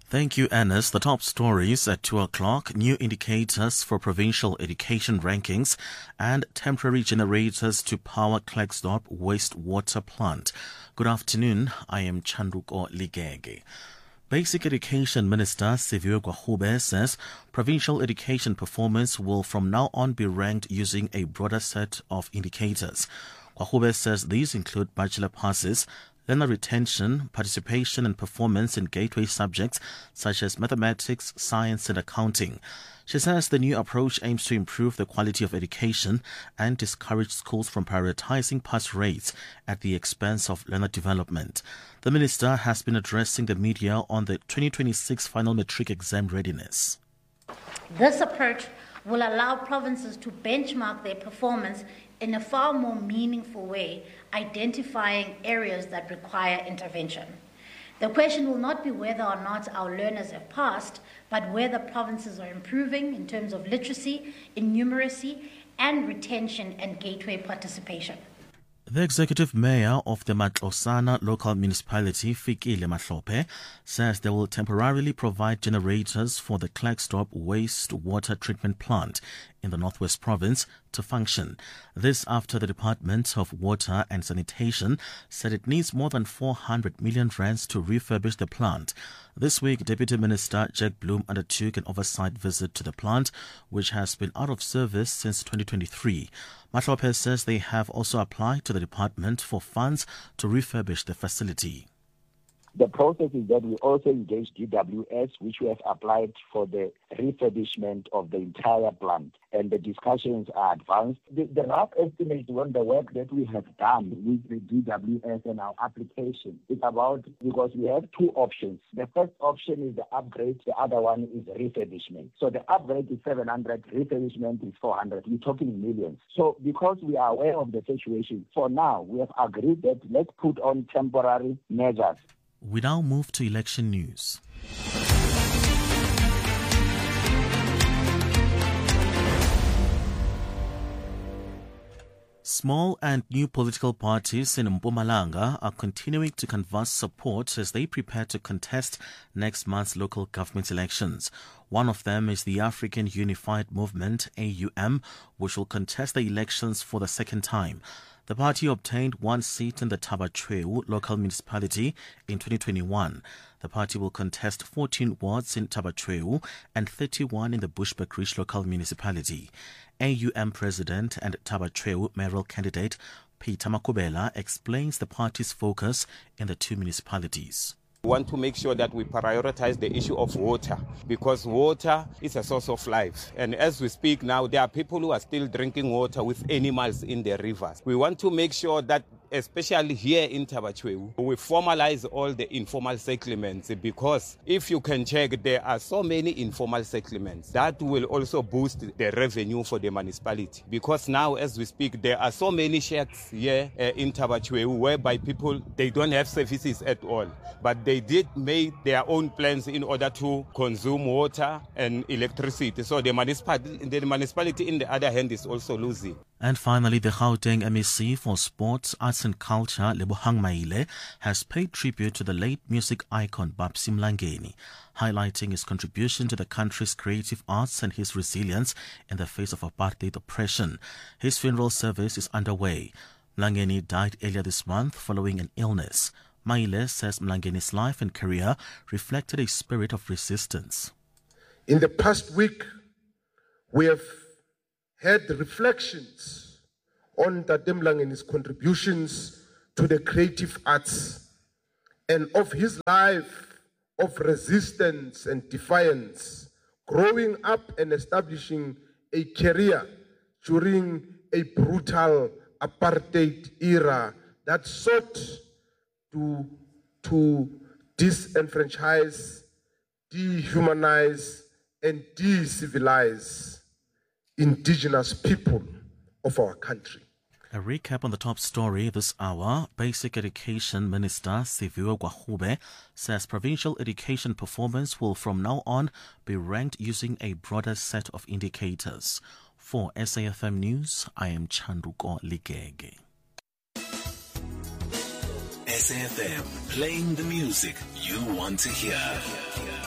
Thank you, Anas. The top stories at 2 o'clock, new indicators for provincial education rankings and temporary generators to power Klerksdorp wastewater plant. Good afternoon. I am Chanduko Ligege. Basic Education Minister Siviwe Gwarube says provincial education performance will from now on be ranked using a broader set of indicators. Gwarube says these include bachelor passes, learner retention, participation and performance in gateway subjects such as mathematics, science and accounting. She says the new approach aims to improve the quality of education and discourage schools from prioritizing pass rates at the expense of learner development. The minister has been addressing the media on the 2026 final matric exam readiness. This approach will allow provinces to benchmark their performance in a far more meaningful way, identifying areas that require intervention. The question will not be whether or not our learners have passed, but whether provinces are improving in terms of literacy, innumeracy, and retention and gateway participation. The executive mayor of the Matlosana local municipality, Fikile Mahlope, says they will temporarily provide generators for the Klerksdorp wastewater treatment plant in the Northwest Province to function. This after the Department of Water and Sanitation said it needs more than 400 million rands to refurbish the plant. This week, Deputy Minister Jack Bloom undertook an oversight visit to the plant, which has been out of service since 2023. Mahlope says they have also applied to the department for funds to refurbish the facility. The process is that we also engaged DWS, which we have applied for the refurbishment of the entire plant, and the discussions are advanced. The rough estimate on the work that we have done with the DWS and our application is about, because we have two options. The first option is the upgrade, the other one is refurbishment. So the upgrade is 700, refurbishment is 400. We're talking millions. So because we are aware of the situation, for now we have agreed that let's put on temporary measures. We now move to election news. Small and new political parties in Mpumalanga are continuing to canvass support as they prepare to contest next month's local government elections. One of them is the African Unified Movement, AUM, which will contest the elections for the second time. The party obtained one seat in the Thaba Chueu local municipality in 2021. The party will contest 14 wards in Thaba Chueu and 31 in the Bushbuckridge local municipality. AUM president and Thaba Chueu mayoral candidate Peter Makubela explains the party's focus in the two municipalities. We want to make sure that we prioritize the issue of water, because water is a source of life. And as we speak now, there are people who are still drinking water with animals in the rivers. We want to make sure that, especially here in Thaba Chueu, we formalize all the informal settlements, because if you can check, there are so many informal settlements that will also boost the revenue for the municipality. Because now, as we speak, there are so many shacks here in Thaba Chueu whereby people, they don't have services at all, but they did make their own plans in order to consume water and electricity. So the municipality, in the other hand, is also losing. And finally, the Gauteng MEC for Sports, Arts and Culture, Lebohang Maile, has paid tribute to the late music icon Babsi Mlangeni, highlighting his contribution to the country's creative arts and his resilience in the face of apartheid oppression. His funeral service is underway. Mlangeni died earlier this month following an illness. Maile says Mlangeni's life and career reflected a spirit of resistance. In the past week, we have had reflections on Tate Mlangeni's contributions to the creative arts and of his life of resistance and defiance, growing up and establishing a career during a brutal apartheid era that sought to disenfranchise, dehumanize, and decivilize indigenous people of our country. A recap on the top story this hour. Basic Education Minister Siviwe Gwarube says provincial education performance will from now on be ranked using a broader set of indicators. For SAFM News, I am Chanduko Ligege. SAFM, playing the music you want to hear.